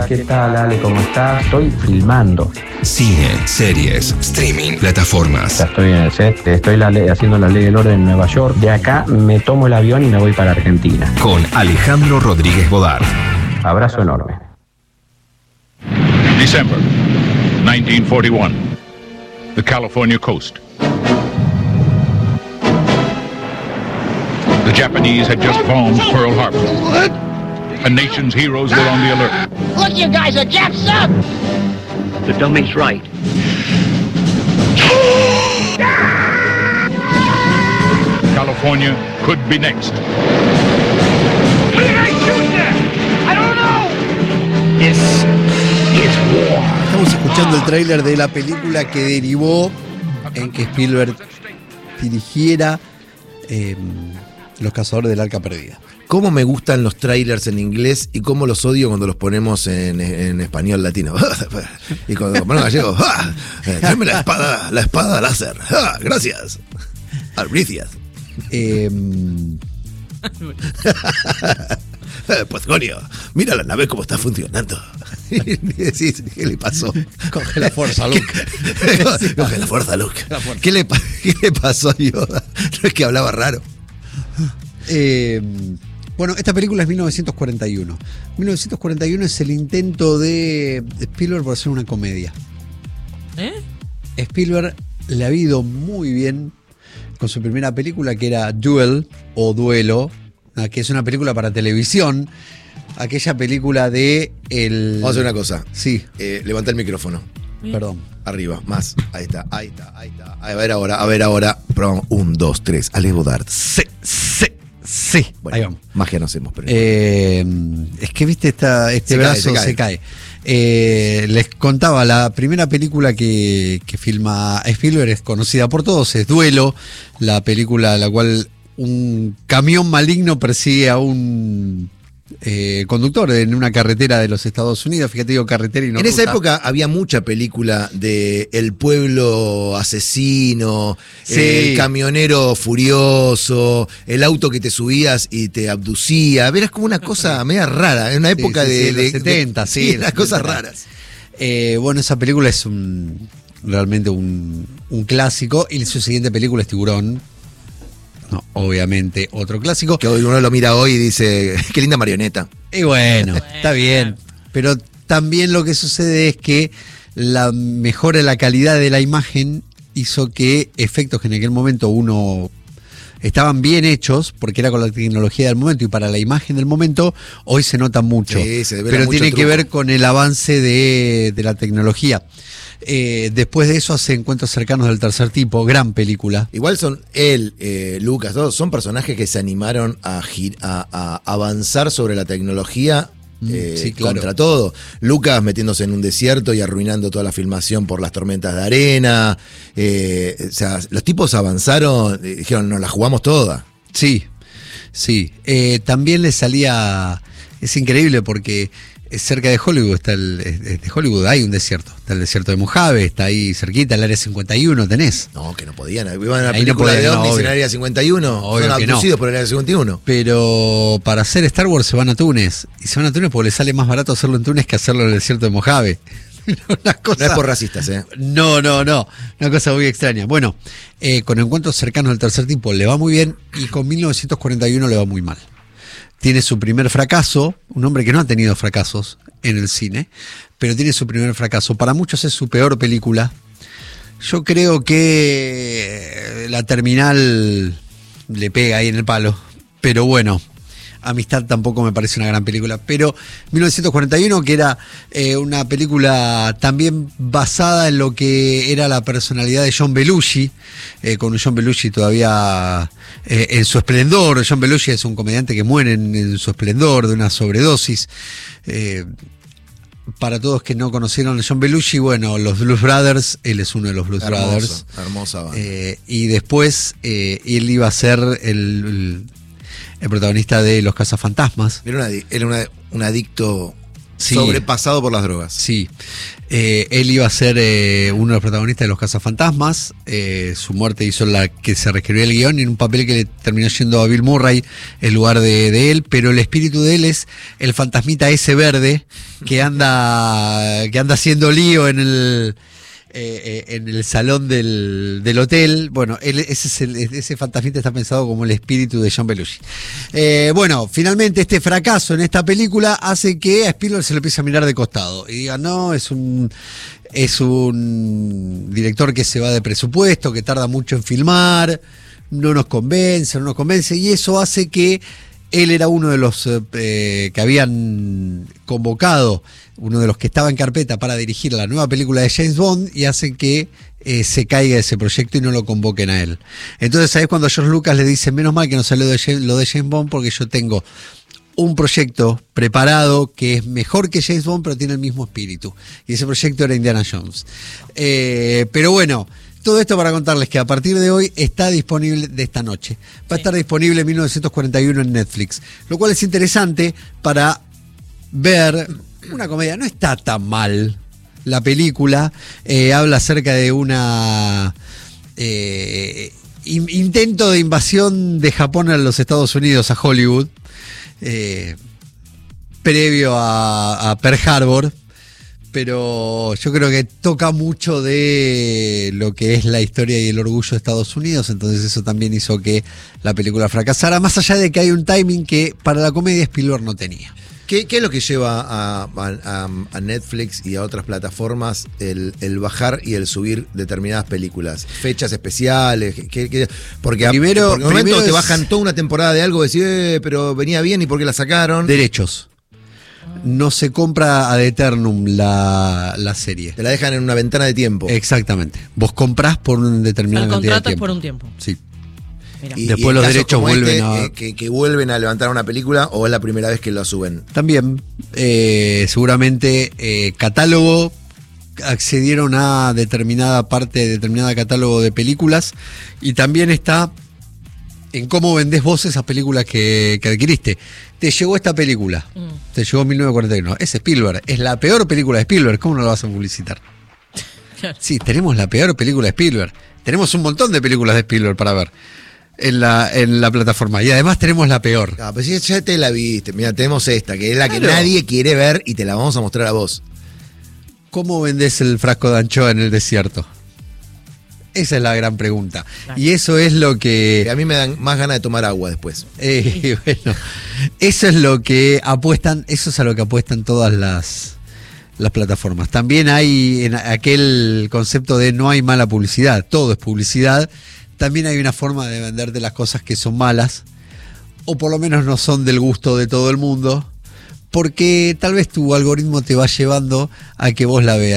¿Qué tal, Ale? ¿Cómo estás? Estoy filmando. Cine, series, streaming, plataformas. Ya estoy en el set, estoy haciendo la ley del orden en Nueva York. De acá me tomo el avión y me voy para Argentina. Con Alejandro Rodríguez Bodar. Abrazo enorme. December 1941. The California coast. The Japanese had just bombed Pearl Harbor. What? A nation's heroes were on the alert. Look, you guys, the Japs suck! The dummy's right. California could be next. Who did I shoot there? I don't know! This is war. Estamos escuchando el tráiler de la película que derivó en que Spielberg dirigiera Los Cazadores del Arca Perdida. Cómo me gustan los trailers en inglés y cómo los odio cuando los ponemos en español latino. Y cuando los ponemos gallego, dame la espada láser. Gracias. Albricias. Pues coño, mira la nave cómo está funcionando. Y decís, ¿qué le pasó? Coge la fuerza, Luke. Coge la fuerza, Luke. ¿Qué le pasó a Yoda? No es que hablaba raro. Bueno, esta película es 1941. 1941 es el intento de Spielberg por hacer una comedia. Spielberg le ha ido muy bien con su primera película, que era Duel o Duelo, que es una película para televisión. Aquella película de el... Vamos a hacer una cosa. Sí. Levanta el micrófono. Perdón. Arriba, más. Ahí está. A ver ahora. Probamos. 1, 2, 3. Ale Bodar. Sí. Bueno, ahí vamos. Magia no hacemos, pero... es que, viste, este brazo se cae. Les contaba, la primera película que filma Spielberg es conocida por todos, es Duelo, la película en la cual un camión maligno persigue a un conductor en una carretera de los Estados Unidos. Fíjate, digo carretera y no en ruta. esa época había mucha película de el pueblo asesino, Sí. El camionero furioso, el auto que te subías y te abducía. Verás como una cosa media rara, en una época de los 70, sí, las cosas raras. Bueno, esa película es realmente un clásico, y su siguiente película es Tiburón. No, obviamente, otro clásico. Que hoy uno lo mira hoy y dice, qué linda marioneta. Y bueno, está bien. Pero también lo que sucede es que la mejora de la calidad de la imagen hizo que efectos que en aquel momento estaban bien hechos, porque era con la tecnología del momento y para la imagen del momento, hoy se nota mucho. Sí, se devela pero mucho tiene truco. que ver con el avance de la tecnología. Después de eso hace Encuentros Cercanos del Tercer Tipo, gran película. Igual son Lucas, todos son personajes que se animaron a avanzar sobre la tecnología. Sí, claro. Contra todo. Lucas metiéndose en un desierto y arruinando toda la filmación por las tormentas de arena. O sea, los tipos avanzaron, dijeron, nos la jugamos toda. Sí. También le salía... Es increíble porque cerca de Hollywood de Hollywood hay un desierto. Está el desierto de Mojave, está ahí cerquita, el área 51 tenés. No, que no podían. Iban a la Ahí no película podían, de no, ovnis en obvio. el área 51. Obvio Son que no. abducidos por el área 51. Pero para hacer Star Wars se van a Túnez. Y se van a Túnez porque les sale más barato hacerlo en Túnez que hacerlo en el desierto de Mojave. Una cosa... No es por racistas, No. Una cosa muy extraña. Bueno, con Encuentros Cercanos del Tercer Tipo le va muy bien y con 1941 le va muy mal. Tiene su primer fracaso, un hombre que no ha tenido fracasos en el cine, pero tiene su primer fracaso. Para muchos es su peor película. Yo creo que La Terminal le pega ahí en el palo, pero bueno, Amistad tampoco me parece una gran película. Pero 1941, que era una película también basada en lo que era la personalidad de John Belushi, con un John Belushi todavía en su esplendor. John Belushi es un comediante que muere en su esplendor de una sobredosis. Para todos que no conocieron a John Belushi, bueno, los Blues Brothers, él es uno de los Blues Brothers. Hermosa banda. Y después él iba a ser el protagonista de Los Cazafantasmas. Era un adicto Sí. Sobrepasado por las drogas. Sí. Él iba a ser uno de los protagonistas de Los Cazafantasmas. Su muerte hizo la que se reescribió el guión en un papel que le terminó yendo a Bill Murray en lugar de él, pero el espíritu de él es el fantasmita ese verde que anda haciendo lío en el salón del hotel. Bueno, ese fantasmita está pensado como el espíritu de John Belushi. Bueno, finalmente este fracaso en esta película hace que a Spielberg se lo empiece a mirar de costado y diga, no, es un director que se va de presupuesto, que tarda mucho en filmar, no nos convence, y eso hace que él era uno de los que habían convocado, uno de los que estaba en carpeta para dirigir la nueva película de James Bond, y hacen que se caiga ese proyecto y no lo convoquen a él. Entonces ahí es cuando George Lucas le dice, menos mal que no salió lo de James Bond, porque yo tengo un proyecto preparado que es mejor que James Bond, pero tiene el mismo espíritu. Y ese proyecto era Indiana Jones. Pero bueno, todo esto para contarles que a partir de hoy está disponible, de esta noche, va a estar disponible en 1941 en Netflix, lo cual es interesante para ver una comedia. No está tan mal la película, habla acerca de una intento de invasión de Japón a los Estados Unidos, a Hollywood, previo a Pearl Harbor. Pero yo creo que toca mucho de lo que es la historia y el orgullo de Estados Unidos, entonces eso también hizo que la película fracasara, más allá de que hay un timing que para la comedia Spielberg no tenía. ¿Qué es lo que lleva a Netflix y a otras plataformas el bajar y el subir determinadas películas? ¿Fechas especiales? Porque Primero en un momento te es- bajan toda una temporada de algo y decís, pero venía bien y ¿por qué la sacaron? Derechos. No se compra ad eternum la serie. Te la dejan en una ventana de tiempo. Exactamente. Vos comprás por una determinada El cantidad de contrato es tiempo. por un tiempo. Sí. Mira. Después en los casos derechos como vuelven a- que vuelven a levantar una película o es la primera vez que la suben. También, seguramente, catálogo, accedieron a determinada parte, determinada catálogo de películas, y también está en cómo vendés vos esas películas que adquiriste. Te llegó esta película, te llegó 1941, es Spielberg, es la peor película de Spielberg, ¿cómo no la vas a publicitar? Claro. Sí, tenemos la peor película de Spielberg, tenemos un montón de películas de Spielberg para ver en la plataforma, y además tenemos la peor. Ah, pues ya te la viste. Mira, tenemos esta, que es la que Claro. nadie quiere ver y te la vamos a mostrar a vos. ¿Cómo vendés el frasco de anchoa en el desierto? Esa es la gran pregunta. Claro. Y eso es lo Que que... a mí me dan más ganas de tomar agua después. bueno, eso es lo que apuestan, eso es a lo que apuestan todas las plataformas. También hay en aquel concepto de no hay mala publicidad, todo es publicidad. También hay una forma de venderte las cosas que son malas, o por lo menos no son del gusto de todo el mundo, porque tal vez tu algoritmo te va llevando a que vos la veas.